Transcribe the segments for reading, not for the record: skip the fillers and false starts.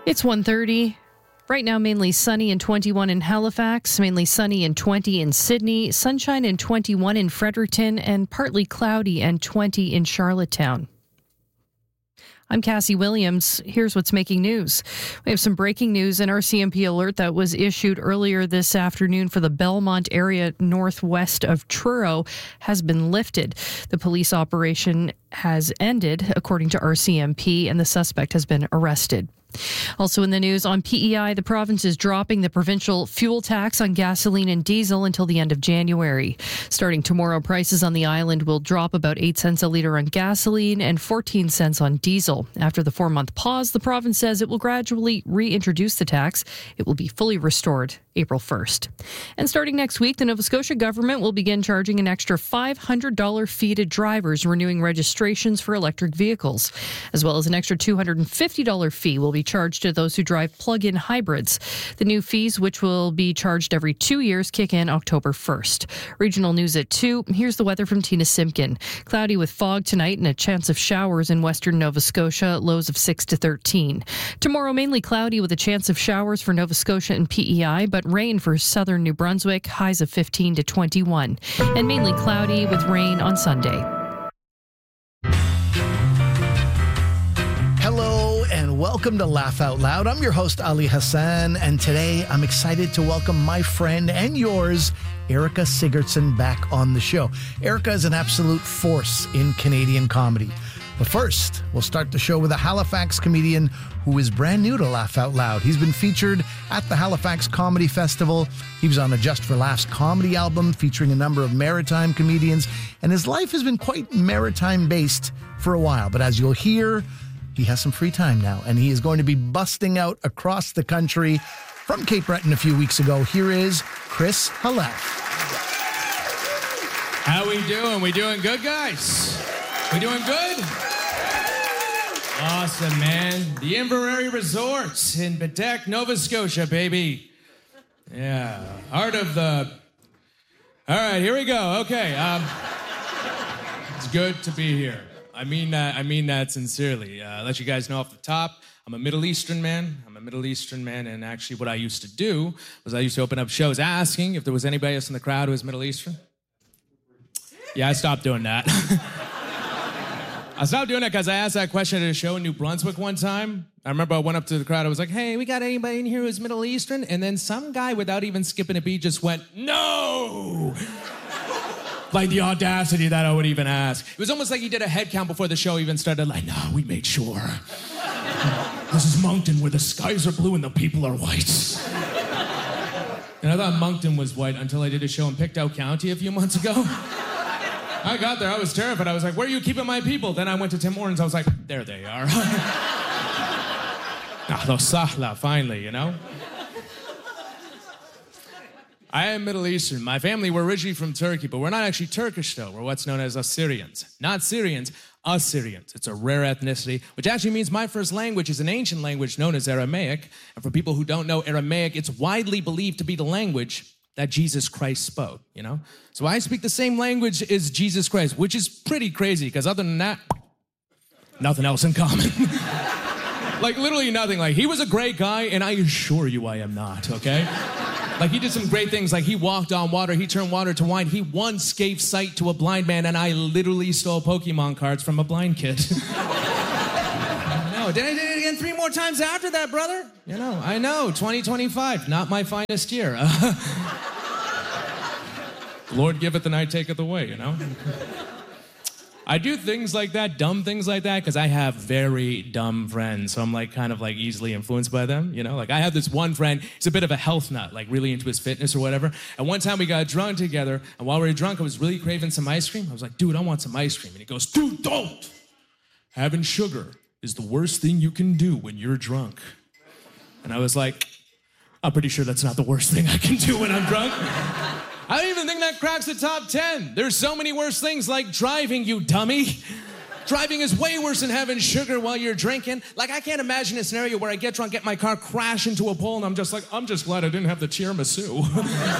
It's 1:30. Right now, mainly sunny and 21 in Halifax, mainly sunny and 20 in Sydney, sunshine and 21 in Fredericton, and partly cloudy and 20 in Charlottetown. I'm Cassie Williams. Here's what's making news. We have some breaking news. An RCMP alert that was issued earlier this afternoon for the Belmont area northwest of Truro has been lifted. The police operation has ended, according to RCMP, and the suspect has been arrested. Also in the news, on PEI, the province is dropping the provincial fuel tax on gasoline and diesel until the end of January. Starting tomorrow, prices on the island will drop about 8 cents a litre on gasoline and 14 cents on diesel. After the 4-month pause, the province says it will gradually reintroduce the tax. It will be fully restored April 1st. And starting next week, the Nova Scotia government will begin charging an extra $500 fee to drivers renewing registrations for electric vehicles, as well as an extra $250 fee will be charged to those who drive plug-in hybrids. The new fees, which will be charged every 2 years, kick in October 1st. Regional news at 2. Here's the weather from Tina Simpkin. Cloudy with fog tonight and a chance of showers in western Nova Scotia, lows of 6 to 13. Tomorrow, mainly cloudy with a chance of showers for Nova Scotia and PEI, but rain for southern New Brunswick, highs of 15 to 21. And mainly cloudy with rain on Sunday. Hello and welcome to Laugh Out Loud. I'm your host, Ali Hassan, and today I'm excited to welcome my friend and yours, Erica Sigurdsson, back on the show. Erica is an absolute force in Canadian comedy. But first, we'll start the show with a Halifax comedian who is brand new to Laugh Out Loud. He's been featured at the Halifax Comedy Festival. He was on a Just for Laughs comedy album featuring a number of maritime comedians, and his life has been quite maritime-based for a while. But as you'll hear, he has some free time now, and he is going to be busting out across the country from Cape Breton a few weeks ago. Here is Chris Halef. How we doing? We doing good, guys? We doing good? Awesome, man. The Inverary Resorts in Bedeck, Nova Scotia, baby. Yeah, heart of the... All right, here we go. Okay, it's good to be here. I mean that sincerely. Let you guys know off the top, I'm a Middle Eastern man, and actually what I used to do was I used to open up shows asking if there was anybody else in the crowd who was Middle Eastern. Yeah, I stopped doing that. I stopped doing that because I asked that question at a show in New Brunswick one time. I remember I went up to the crowd, I was like, hey, we got anybody in here who's Middle Eastern? And then some guy, without even skipping a beat, just went, no! Like the audacity that I would even ask. It was almost like he did a head count before the show even started, like, no, we made sure. This is Moncton where the skies are blue and the people are white. And I thought Moncton was white until I did a show in Pictou County a few months ago. I got there, I was terrified. I was like, where are you keeping my people? Then I went to Tim Hortons, I was like, there they are. Ahlo sahla, finally, you know? I am Middle Eastern. My family were originally from Turkey, but we're not actually Turkish, though. We're what's known as Assyrians. Not Syrians, Assyrians. It's a rare ethnicity, which actually means my first language is an ancient language known as Aramaic. And for people who don't know Aramaic, it's widely believed to be the language that Jesus Christ spoke, you know? So I speak the same language as Jesus Christ, which is pretty crazy, because other than that, nothing else in common. Like, literally nothing. Like, he was a great guy, and I assure you I am not, okay? Like, he did some great things. Like, he walked on water. He turned water to wine. He once gave sight to a blind man, and I literally stole Pokemon cards from a blind kid. No, then I did it again 3 more times after that, brother. You know, I know, 2025, not my finest year. Lord giveth and I taketh away, you know? I do things like that, dumb things like that, because I have very dumb friends, so I'm like kind of like easily influenced by them, you know? Like I have this one friend, he's a bit of a health nut, like really into his fitness or whatever, and one time we got drunk together, and while we were drunk, I was really craving some ice cream. I was like, dude, I want some ice cream. And he goes, dude, don't! Having sugar is the worst thing you can do when you're drunk. And I was like, I'm pretty sure that's not the worst thing I can do when I'm drunk. I don't even think that cracks the top 10. There's so many worse things like driving, you dummy. Driving is way worse than having sugar while you're drinking. Like, I can't imagine a scenario where I get drunk, get my car, crash into a pole, and I'm just like, I'm just glad I didn't have the tiramisu.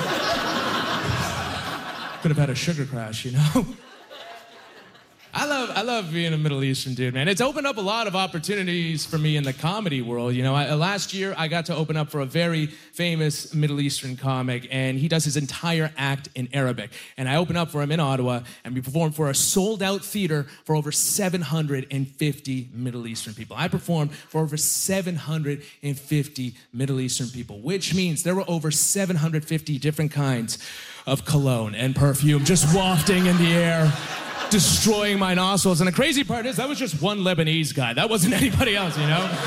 Could have had a sugar crash, you know? I I love being a Middle Eastern dude, man. It's opened up a lot of opportunities for me in the comedy world. You know, last year I got to open up for a very famous Middle Eastern comic, and he does his entire act in Arabic. And I opened up for him in Ottawa, and we performed for a sold-out theater for over 750 Middle Eastern people. I performed for over 750 Middle Eastern people, which means there were over 750 different kinds of cologne and perfume just wafting in the air, destroying my nostrils. And the crazy part is that was just one Lebanese guy. That wasn't anybody else, you know?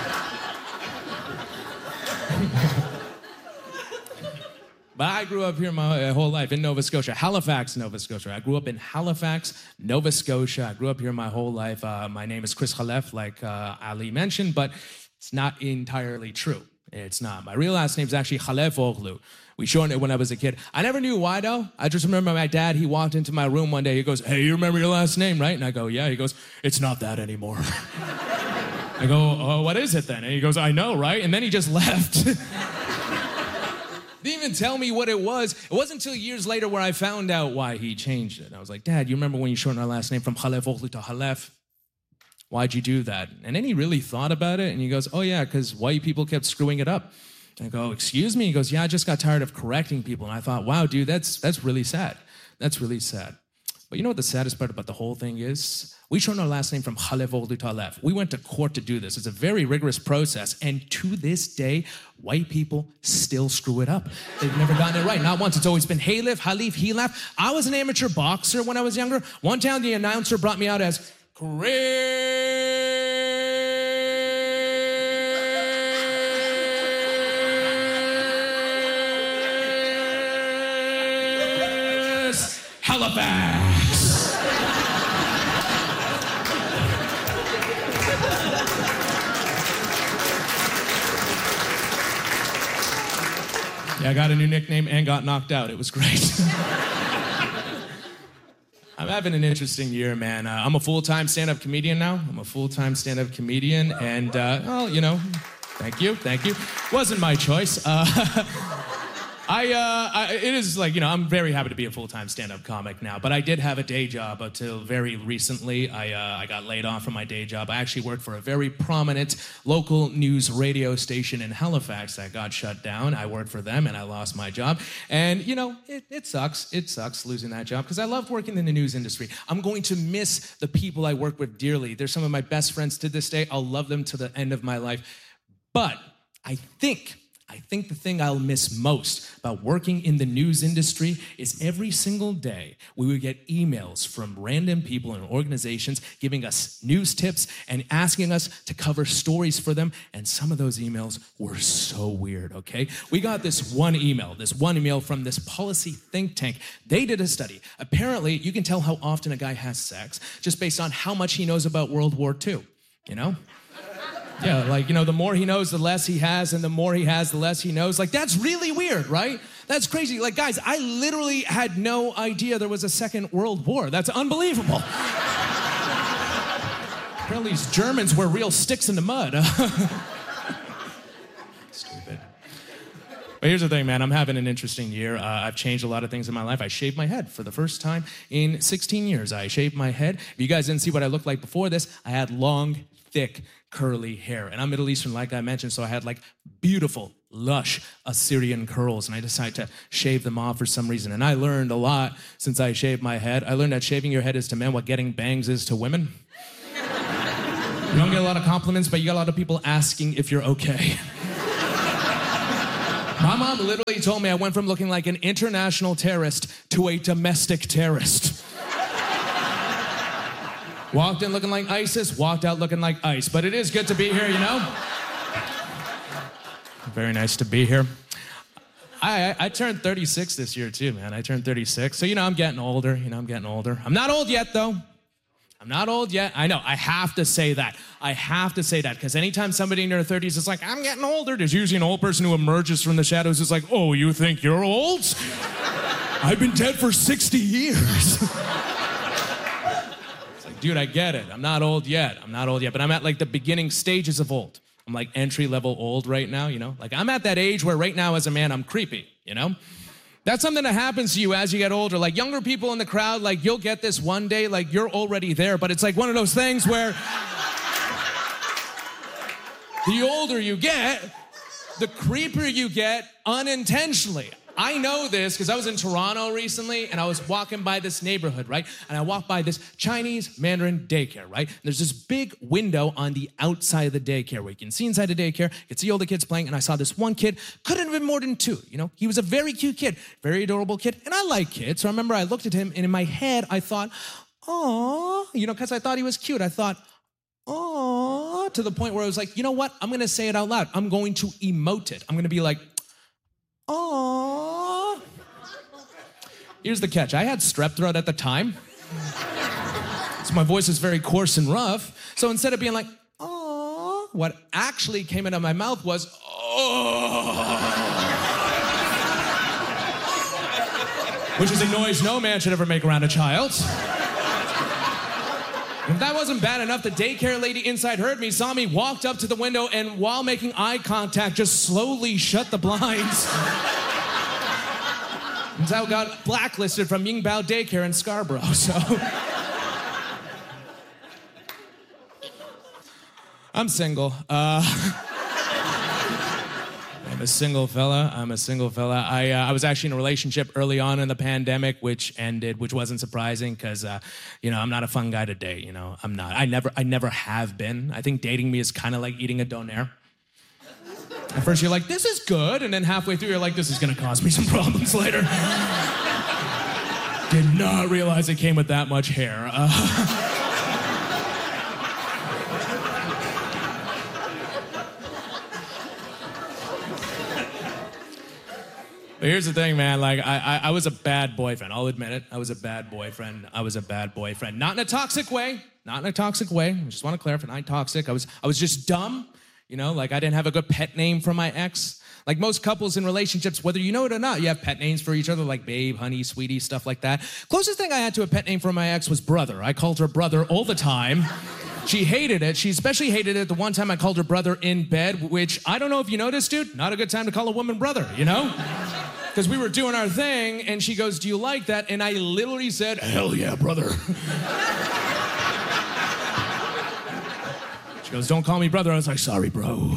But I grew up here my whole life in Nova Scotia, Halifax, Nova Scotia. I grew up in Halifax, Nova Scotia. I grew up here my whole life. My name is Chris Khalef, like Ali mentioned, but it's not entirely true. It's not. My real last name is actually Khalef Oglu. We shortened it when I was a kid. I never knew why, though. I just remember my dad, he walked into my room one day. He goes, "Hey, you remember your last name, right?" And I go, "Yeah." He goes, "It's not that anymore." I go, "Oh, what is it then?" And he goes, "I know, right?" And then he just left. Didn't even tell me what it was. It wasn't until years later where I found out why he changed it. I was like, "Dad, you remember when you shortened our last name from Khalef Oglu to Khalef? Why'd you do that?" And then he really thought about it, and he goes, "Oh, yeah, because white people kept screwing it up." I go, "Excuse me?" He goes, "Yeah, I just got tired of correcting people." And I thought, wow, dude, that's really sad. That's really sad. But you know what the saddest part about the whole thing is? We shortened our last name from Khalef Oglu to Khalef. We went to court to do this. It's a very rigorous process. And to this day, white people still screw it up. They've never gotten it right. Not once. It's always been Halif, Halif, Hilaf. I was an amateur boxer when I was younger. One time the announcer brought me out as Halifax. Yeah, I got a new nickname and got knocked out. It was great. I'm having an interesting year, man. I'm a full-time stand-up comedian now. And, well, you know, thank you. Wasn't my choice. It is like, you know, I'm very happy to be a full-time stand-up comic now, but I did have a day job until very recently. I got laid off from my day job. I actually worked for a very prominent local news radio station in Halifax that got shut down. I worked for them and I lost my job. And, you know, it sucks. It sucks losing that job because I loved working in the news industry. I'm going to miss the people I work with dearly. They're some of my best friends to this day. I'll love them to the end of my life. But I think the thing I'll miss most about working in the news industry is every single day we would get emails from random people and organizations giving us news tips and asking us to cover stories for them. And some of those emails were so weird, okay? We got this one email from this policy think tank. They did a study. Apparently, you can tell how often a guy has sex just based on how much he knows about World War II, you know? Yeah, like, you know, the more he knows, the less he has, and the more he has, the less he knows. Like, that's really weird, right? That's crazy. Like, guys, I literally had no idea there was a second world war. That's unbelievable. Apparently, these Germans were real sticks in the mud. Stupid. But here's the thing, man. I'm having an interesting year. I've changed a lot of things in my life. I shaved my head for the first time in 16 years. I shaved my head. If you guys didn't see what I looked like before this, I had long, thick, curly hair. And I'm Middle Eastern, like I mentioned, so I had like beautiful, lush Assyrian curls, and I decided to shave them off for some reason. And I learned a lot since I shaved my head. I learned that shaving your head is to men what getting bangs is to women. You don't get a lot of compliments, but you got a lot of people asking if you're okay. My mom literally told me I went from looking like an international terrorist to a domestic terrorist. Walked in looking like ISIS, walked out looking like ICE. But it is good to be here, you know? Very nice to be here. I turned 36 this year too, man. I turned 36. So, you know, I'm getting older. I'm not old yet, though. I'm not old yet. I know, I have to say that. Because anytime somebody in their 30s is like, I'm getting older, there's usually an old person who emerges from the shadows who's like, oh, you think you're old? I've been dead for 60 years. Dude, I get it. I'm not old yet, but I'm at like the beginning stages of old. I'm like entry-level old right now, you know? Like I'm at that age where right now as a man, I'm creepy, you know? That's something that happens to you as you get older. Like younger people in the crowd, like you'll get this one day, like you're already there, but it's like one of those things where the older you get, the creepier you get unintentionally. I know this because I was in Toronto recently and I was walking by this neighborhood, right? And I walked by this Chinese Mandarin daycare, right? And there's this big window on the outside of the daycare where you can see inside the daycare, you can see all the kids playing, and I saw this one kid, couldn't have been more than 2, you know? He was a very cute kid, very adorable kid, and I like kids. So I remember I looked at him and in my head I thought, "Aw," you know, because I thought he was cute. I thought, "Aw," to the point where I was like, you know what? I'm gonna say it out loud. I'm going to emote it. I'm gonna be like, "Aww." Here's the catch. I had strep throat at the time. So my voice is very coarse and rough. So instead of being like, "Aww," what actually came out of my mouth was, "Oh." Which is a noise no man should ever make around a child. If that wasn't bad enough, the daycare lady inside heard me, saw me, walked up to the window, and while making eye contact, just slowly shut the blinds. And so I got blacklisted from Yingbao Daycare in Scarborough, so. I'm single. I'm a single fella. I was actually in a relationship early on in the pandemic, which ended, which wasn't surprising because, I'm not a fun guy to date. I'm not. I never have been. I think dating me is kind of like eating a donair. At first you're like, this is good, and then halfway through you're like, this is gonna cause me some problems later. Did not realize it came with that much hair. But here's the thing, man. Like, I was a bad boyfriend. I'll admit it. I was a bad boyfriend. Not in a toxic way. I just want to clarify, not toxic. I was just dumb. Like I didn't have a good pet name for my ex. Like most couples in relationships, whether you know it or not, you have pet names for each other, like babe, honey, sweetie, stuff like that. Closest thing I had to a pet name for my ex was brother. I called her brother all the time. She hated it. She especially hated it the one time I called her brother in bed, which I don't know if you noticed, dude, not a good time to call a woman brother, Because we were doing our thing, and she goes, "Do you like that?" And I literally said, "Hell yeah, brother." She goes, "Don't call me brother." I was like, "Sorry, bro."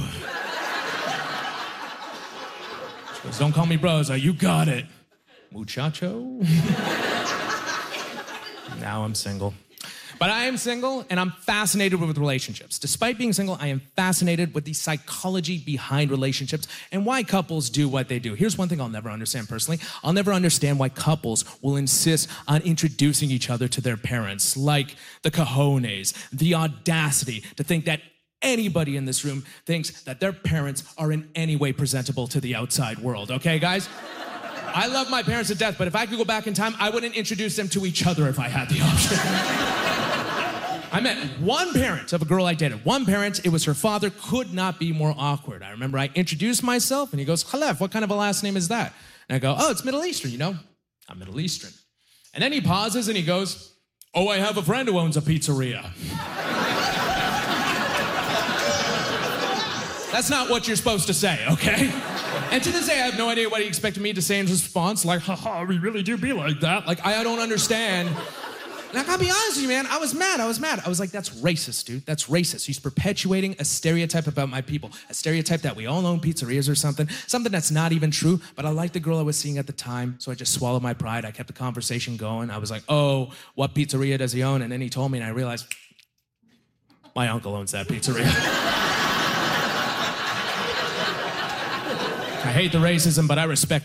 She goes, "Don't call me bro." I was like, "You got it, muchacho." Now I'm single. But I am single, and I'm fascinated with relationships. Despite being single, I am fascinated with the psychology behind relationships and why couples do what they do. Here's one thing I'll never understand personally. I'll never understand why couples will insist on introducing each other to their parents, like the cojones, the audacity to think that anybody in this room thinks that their parents are in any way presentable to the outside world, okay, guys? I love my parents to death, but if I could go back in time, I wouldn't introduce them to each other if I had the option. I met one parent of a girl I dated. One parent, it was her father, could not be more awkward. I remember I introduced myself, and he goes, "Khalef, what kind of a last name is that?" And I go, "Oh, it's Middle Eastern, I'm Middle Eastern." And then he pauses, and he goes, "Oh, I have a friend who owns a pizzeria." That's not what you're supposed to say, okay? And to this day, I have no idea what he expected me to say in response, like, "Haha, we really do be like that." Like, I don't understand. And I gotta be honest with you, man, I was mad. I was like, that's racist, dude. That's racist. He's perpetuating a stereotype about my people. A stereotype that we all own pizzerias or something. Something that's not even true, but I liked the girl I was seeing at the time, so I just swallowed my pride. I kept the conversation going. I was like, "Oh, what pizzeria does he own?" And then he told me, and I realized, my uncle owns that pizzeria. I hate the racism, but I respect